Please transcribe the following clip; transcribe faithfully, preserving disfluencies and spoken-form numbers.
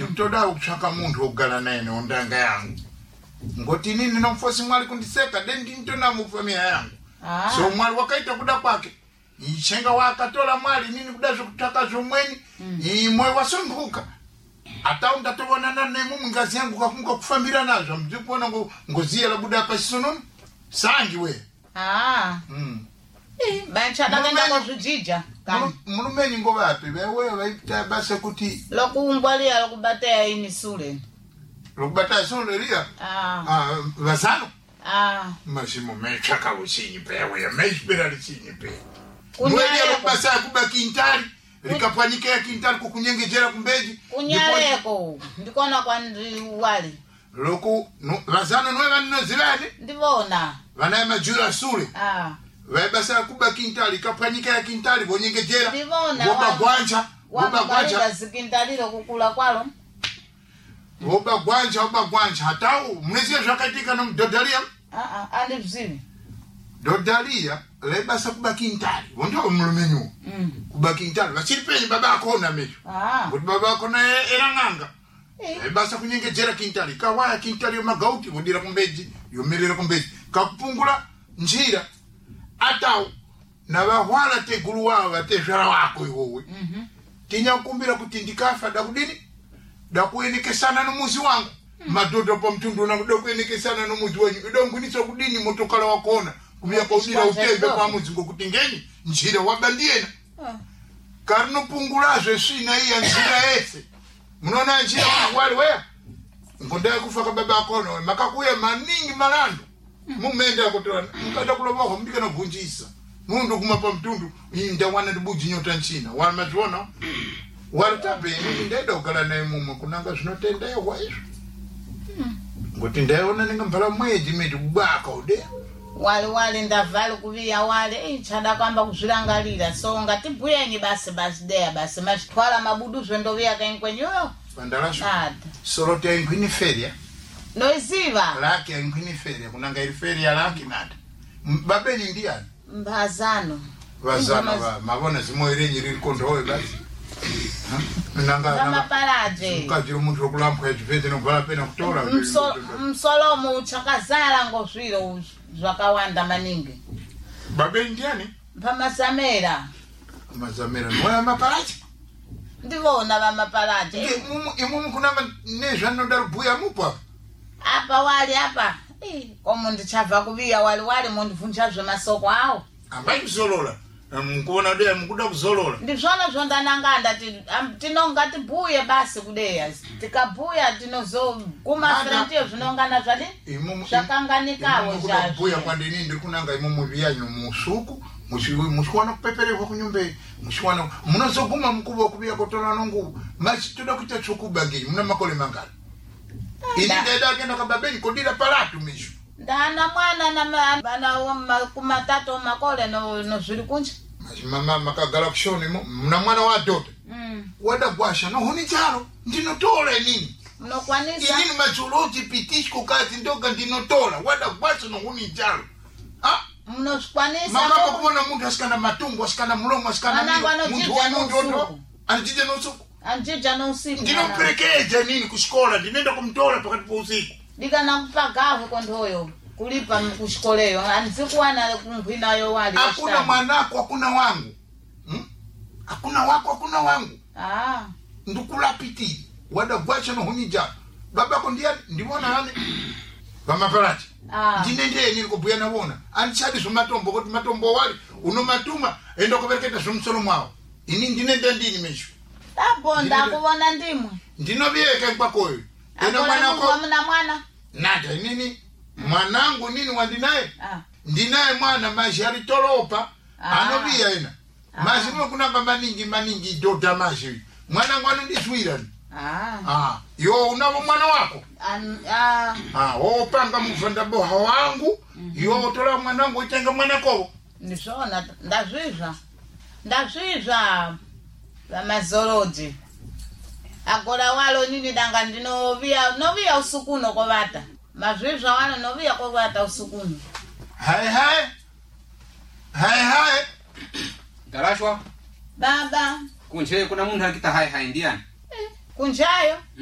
ndikutoda kuchaka muntu ogala naye nondanga yangu ngoti nini nomfosi mwali kundiseka de ndintona mu familia yangu ah. So mwali wakaita kuda kwake ichenga wakatola mwali nini kudazo kutaka zomweni mm. Imwe wasonguka ata undatobona nane mu ngazi yangu kakunga kufambira nazo mzikubona ngo ngozia la buda pasisono sangi we ah mm. Eh, bancha dagenda ko zujija mulumeni ngo bapi wewe waita basa kuti lokumbwalia lokubatea ini sule lokubatea sule lia ah ah basano ah mashimo mechaka usini pewe ya meshbira lisini pe kunyale basa kubaki intali likapanyika ya kintali kukunyengejera kumbeji kunyaleko ndikona kwa wali loku no basano no vanno zilade ndivona vana majura sule ah webasa kuba kintali kapanyika ya kintali bonyengejera woba gwanja woba gwanja bazikintalilo kukula kwalo woba gwanja woba gwanja hatau mnesia zvakatika no dodalia ah ah andi vzivi dodalia lebasa kuba kintali wondo mulumenyu mm. Kuba kintali vachiripenyi baba akona mecho ah kuti baba akona eranganga eh. Lebasa kunyengejera kintali kawaya kintali yo magauti wodira kumbeji yomerera kumbeji kakupungula njira atau na bahwala tegulu wao bateshara wako iwowe mhm mm tinya kumbira kuti ndikafa da kudini da kueneke sana no muzi wangu mm. Madodo pa mtundu na kudo kueneke sana no muzi wangu idongo niso kudini motokala wakona kumya kwa udira utembe kwa muzi ngo kutingeni njira wabandiena ah. Karno pungulazo sina iya njira ese mnona njira wali wewe ngondaya kufa kwa baba akono makakuya maningi malando mumenda kutoa mkata kuloboko mbika na vunjisa mundu kumapa mtundu inda wana dubuji nyota nchina wana matuona wartape ndeda ukala naye mumu kunanga zinotenda yawa iso ngoti ndaona ninga mpala mweji meti kubaka ude wali wali ndavali kuvia wali eh chada kwamba kuzilangalira so ngati bwenyi basi basi dea basi machitwala mabuduzo ndovia kaenkwenyo bandalasho sorote enkwini feria noiziva laki enkwini feria kunanga ili feria laki nada babeni ndiani mbazano bazano ba mabona zimoire nyiri kondowe basi nanga nanga paraje ukajira umuntu okulampa ejivete no bala pena kutora msolomo uchakazala ngozwiro zwakawanda maningi babeni ndiani pamasamera mazamera moya maparaje ndivona vamaparaje imumu imumu kunanga nezva nodarubuya mupa apa wali apa eh komo ndichava kuvia wali wali mondivunja zve masoko awo ambai kuzolola mukona de mukuda kuzolola ndizvona zvondananganda tinonga tibuye basi kudeya tikabhuya tinozoguma frentiyo zvinongana zvadi zvakanganikawo zvabhuya kwandini ndiri kunanga imumu viyanyu musuku mushwana kupepererwa kunyumbe mushwana munozoguma mukubo kubiya kotora nongu machitoda kuita chokubagi muna makole mangala ini ndeda kenda kababeni kodira palatu mishu ndana mwana na bana kumatatu makole no no zviri kunje mama makagala kushoni muna mwana wa dota mm. Wada gwasha no huni charo ndinotola nini mnokwanisa ini machuloti pitishko kazi ndoga ndinotola wada gwasha no huni charo ah mnokwanisa mama kuona mundu asikana matungo asikana mulomo asikana mundu wa mundu anjija no usiku anjija no usiku ndinoperekeje nini kushikola ndinenda kumtola pakati pa usiku ndikana kupagavu kondoyo kulipa kushikoleyo anzikuwana kumvinayo wali hakuna mwanako hakuna wangu hmm? Hakuna wako hakuna wangu ah ndukula piti wada gwasha no hunija baba ko ndiye ndibona hani bama parati ah ndinende nini kubuya nabona anchadi zvomatombo kuti matombo wali unomatuma enda kubereketa zvomsoro mwawo ini ndinende ndini mesho tabonda kubona ndimwe ndinobieke kwakoyo ena mwana ko mwana mwana nada nini mwanangu nini wandinaye ah ndinaye mwana majari tolopa ah. Anobia ena ah. Mazimo kunanga maningi maningi dota maji mwana mwana ndiswira ah ah yo unabo mwana wako An, ah ah opanga muvanda boha wangu mm -hmm. Yo tola mwanangu itenga mwana ko ndizona ndazviza ndazviza vamazoroji agora walo nini danga ndinovia novia usukuno kovata mazvizva wano novia kovata usukuno hai hai hai hai Darashwa baba kunje kuna mundu akita hai hai ndiani eh, kunjayo